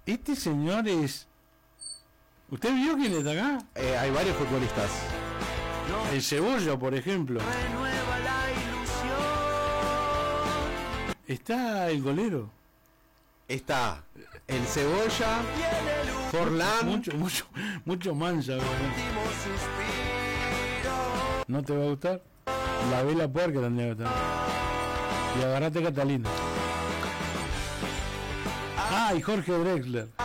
Este señor es... ¿Usted vio quién está acá? Hay varios futbolistas. El Cebolla, por ejemplo. Renueva la ilusión. Está el golero. Está el Cebolla, Forlán. Mucho mancha, ¿verdad? Último suspiro. ¿No te va a gustar? La vela puerca tendría que estar. Y agarrate Catalina. Ah, y Jorge Drexler.